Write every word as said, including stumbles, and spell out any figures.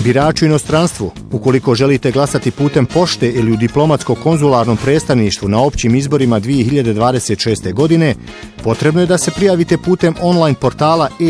Birači u inostranstvu, ukoliko želite glasati putem pošte ili u diplomatsko-konzularnom predstavništvu na općim izborima dvije hiljade dvadeset šeste. godine, potrebno je da se prijavite putem online portala e